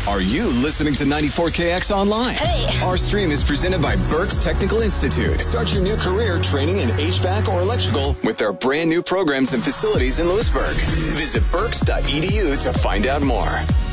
Are you listening to 94KX online? Hey. Our stream is presented by Berks Technical Institute. Start your new career training in HVAC or electrical with their brand new programs and facilities in Lewisburg. Visit berks.edu to find out more.